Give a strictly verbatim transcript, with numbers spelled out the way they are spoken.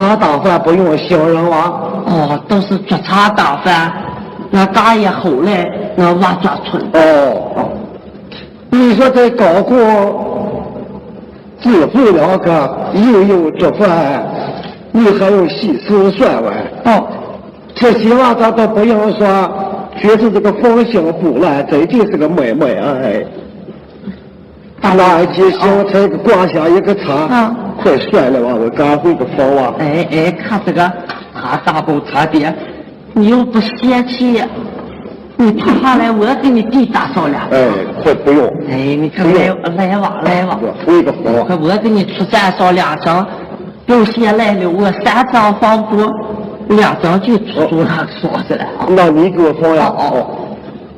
茶当饭不用行人娃。 哦，都是做茶当饭。那大爷后来那挖抓村。 哦，你说在高国自负了个悠悠之饭，你还有细思算完。 哦， 这希望咱都不用说，觉得这个风行不来，真就是个妹妹哎。那几行才挂下一个茶，啊、快摔了吧！我赶回个房啊！ 哎哎，看这个他大公他爹，你又不嫌弃，你趴下来，我给你弟打扫两。 哎，快不用。 哎，你看来来吧来吧， 回个房。 快我给你出三扫两张，有些来了我三张房租，两张就出租那个房子了。 那你给我房呀？ 哦。